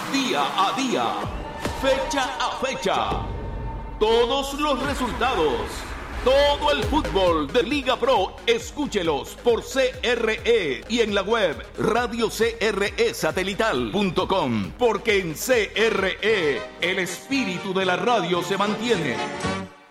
día a día, fecha a fecha. Todos los resultados, todo el fútbol de Liga Pro, escúchelos por CRE y en la web radiocresatelital.com, porque en CRE el espíritu de la radio se mantiene.